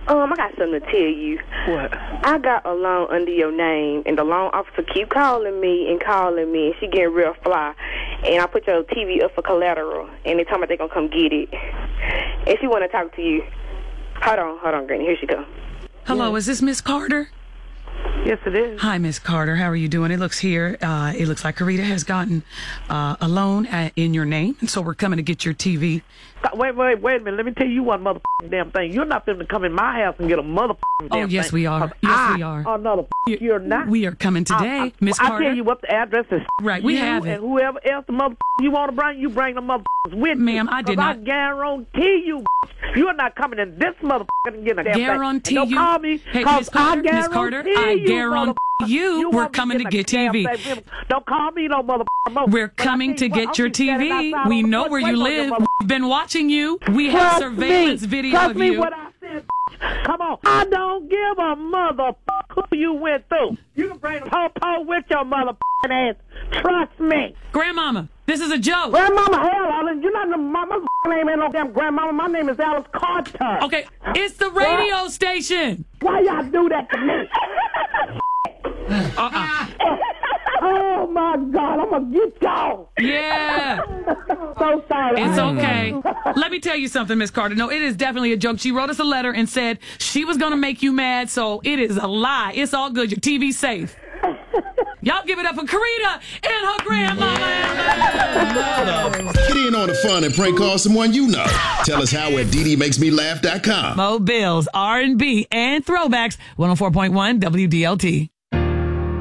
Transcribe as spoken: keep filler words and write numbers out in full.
Um, I got something to tell you. What? I got a loan under your name, and the loan officer keep calling me and calling me, and she getting real fly. And I put your T V up for collateral, and they told me they gonna come get it. And she want to talk to you. Hold on, hold on, Granny. Here she go. Hello, is this Miss Carter? Yes, it is. Hi, Miss Carter. How are you doing? It looks here. Uh, it looks like Karita has gotten uh, a loan uh, in your name, and so we're coming to get your T V. Wait, wait, wait a minute. Let me tell you one motherfucking damn thing. You're not going to come in my house and get a motherfucking damn thing. Oh, yes, we are. 'Cause Yes, I, we are. Another you're not. We are coming today, Miss I, I, Carter. I tell you what the address is. Right, we you have it. And whoever else the motherfucker you want to bring, you bring the motherfuckers with you. Ma'am, I did 'Cause not- I guarantee you, you're not coming in this motherfucker and getting a damn Guarantee thing. And you. don't call me. Hey, 'cause Miss Carter, I Miss guarantee Carter, I you, guarantee motherfucker, you we're won't be coming to getting a get T V. damn thing. Don't call me no motherfucker. more. We're But I coming tell to you what, get your I'll be T standing V. outside We on the know porch where you waiting on live. motherfucker. We've been watching you. We have Trust surveillance me. video Trust of me you. what I said. Come on. I don't give a motherfucker who you went through. You can bring the po-po with your motherfucking ass. Trust me. Grandmama, this is a joke. Grandmama, hell, Alan, you're not, my motherfucking name ain't no damn grandmama. My name is Alice Carter. Okay, it's the radio what? station. Why y'all do that to me? Uh-uh. Oh, my God, I'm going to get y'all. Yeah. So sorry. It's okay. Let me tell you something, Miss Carter. No, it is definitely a joke. She wrote us a letter and said she was going to make you mad, so it is a lie. It's all good. Your T V's safe. Y'all give it up for Karita and her grandmama. Get in on the fun and prank call someone you know. Tell us how at D D makes me laugh dot com. Mo Bills, R and B, and throwbacks. one oh four point one W D L T.